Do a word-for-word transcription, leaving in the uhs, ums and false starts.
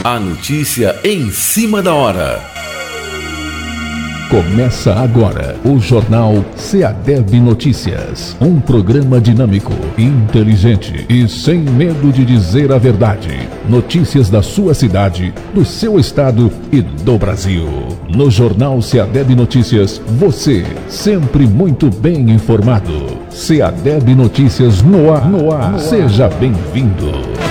A notícia em cima da hora. Começa agora o Jornal SEADEB Notícias. Um programa dinâmico, inteligente e sem medo de dizer a verdade. Notícias da sua cidade, do seu estado e do Brasil. No Jornal SEADEB Notícias, você sempre muito bem informado. SEADEB Notícias no ar. No ar. Seja bem-vindo.